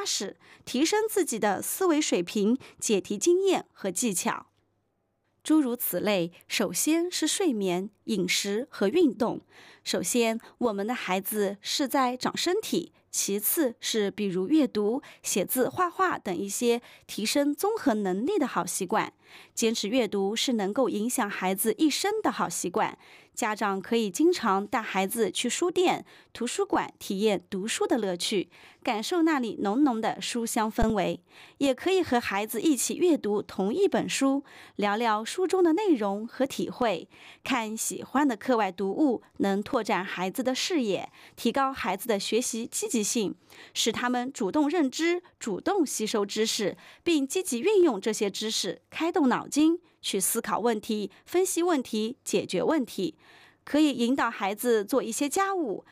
扎实，提升自己的思维水平、解题经验和技巧。诸如此类，首先是睡眠、饮食和运动。首先，我们的孩子是在长身体，其次是比如阅读、写字、画画等一些提升综合能力的好习惯。坚持阅读是能够影响孩子一生的好习惯。家长可以经常带孩子去书店、图书馆体验读书的乐趣，感受那里浓浓的书香氛围。也可以和孩子一起阅读同一本书，聊聊书中的内容和体会。看喜欢的课外读物，能拓展孩子的视野，提高孩子的学习积极性，使他们主动认知、主动吸收知识，并积极运用这些知识，开动脑筋去思考问题、分析问题、解决问题。可以引导孩子做一些家务，